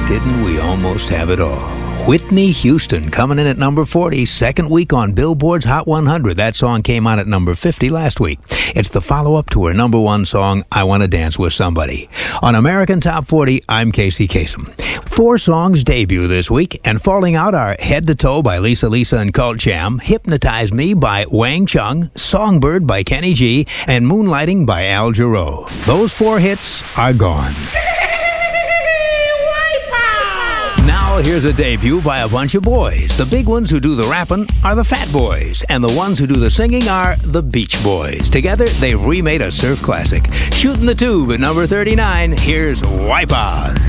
Didn't we almost have it all? Whitney Houston coming in at number 40, second week on Billboard's Hot 100. That song came out at number 50 last week. It's the follow-up to her number one song, I Want to Dance with Somebody. On American Top 40, I'm Casey Kasem. 4 songs debut this week, and falling out are Head to Toe by Lisa and Cult Jam, Hypnotize Me by Wang Chung, Songbird by Kenny G, and Moonlighting by Al Jarreau. Those 4 hits are gone. Now here's a debut by a bunch of boys. The big ones who do the rapping are the Fat Boys, and the ones who do the singing are the Beach Boys. Together, they've remade a surf classic. Shooting the Tube at number 39, here's Wipeout.